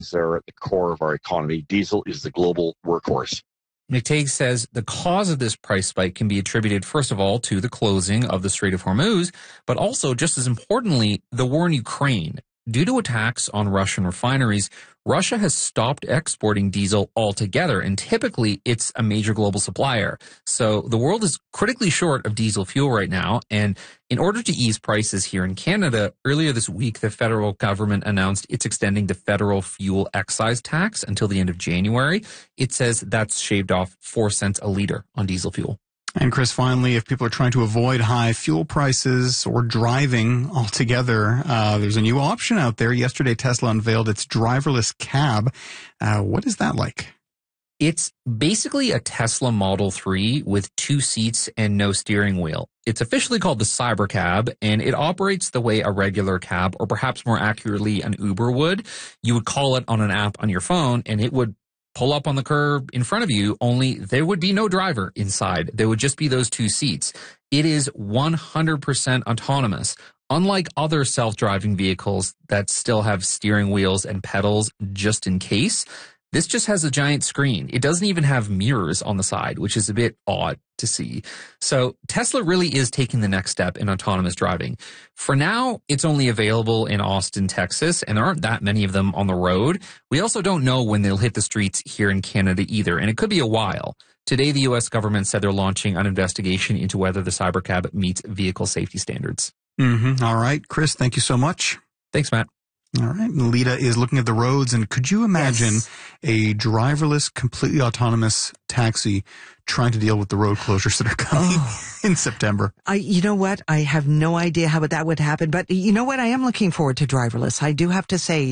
They're at the core of our economy. Diesel is the global workhorse. McTagg says the cause of this price spike can be attributed, first of all, to the closing of the Strait of Hormuz, but also, just as importantly, the war in Ukraine. Due to attacks on Russian refineries, Russia has stopped exporting diesel altogether, and typically it's a major global supplier. So the world is critically short of diesel fuel right now, and in order to ease prices here in Canada, earlier this week the federal government announced it's extending the federal fuel excise tax until the end of January. It says that's shaved off 4 cents a litre on diesel fuel. And Chris, finally, if people are trying to avoid high fuel prices or driving altogether, there's a new option out there. Yesterday, Tesla unveiled its driverless cab. What is that like? It's basically a Tesla Model 3 with 2 seats and no steering wheel. It's officially called the Cybercab, and it operates the way a regular cab, or perhaps more accurately an Uber would. You would call it on an app on your phone, and it would pull up on the curb in front of you, only there would be no driver inside. There would just be those 2 seats. It is 100% autonomous. Unlike other self-driving vehicles that still have steering wheels and pedals just in case, this just has a giant screen. It doesn't even have mirrors on the side, which is a bit odd to see. So Tesla really is taking the next step in autonomous driving. For now, it's only available in Austin, Texas, and there aren't that many of them on the road. We also don't know when they'll hit the streets here in Canada either, and it could be a while. Today, the U.S. government said they're launching an investigation into whether the Cybercab meets vehicle safety standards. All right. Chris, thank you so much. Thanks, Matt. All right. Lita is looking at the roads, and could you imagine a driverless, completely autonomous taxi trying to deal with the road closures that are coming in September? You know what? I have no idea how that would happen, but you know what? I am looking forward to driverless. I do have to say,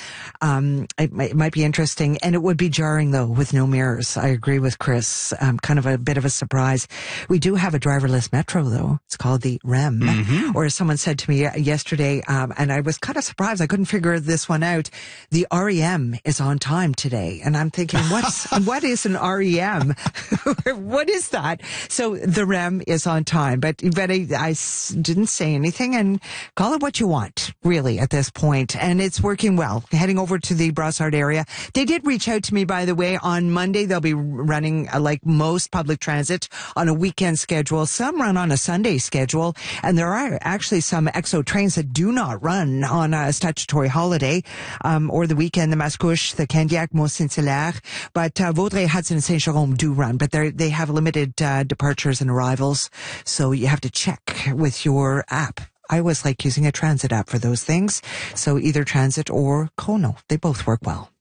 it might be interesting, and it would be jarring though with no mirrors. I agree with Chris. Kind of a bit of a surprise. We do have a driverless metro though. It's called the REM, or as someone said to me yesterday, and I was kind of surprised. I couldn't figure this one out. The REM is on time today, and I'm thinking, what is an REM? What is that? So the REM is on time, but I didn't say anything, and call it what you want, really, at this point. And it's working well. Heading over to the Brossard area. They did reach out to me, by the way. On Monday, they'll be running, like most public transit, on a weekend schedule. Some run on a Sunday schedule, and there are actually some EXO trains that do not run on a statutory holiday, or the weekend. The Mascouche, the Candiac, Mont-Saint-Hilaire, but Vaudreuil, Hudson, and Saint-Jérôme do run, but they have limited departures and arrivals, so you have to check with your app. I always like using a transit app for those things, so either Transit or Chrono, they both work well.